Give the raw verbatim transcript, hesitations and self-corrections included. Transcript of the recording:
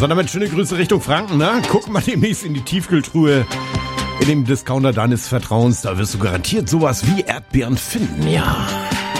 So, damit schöne Grüße Richtung Franken, ne? Guck mal demnächst in die Tiefkühltruhe in dem Discounter deines Vertrauens. Da wirst du garantiert sowas wie Erdbeeren finden, ja.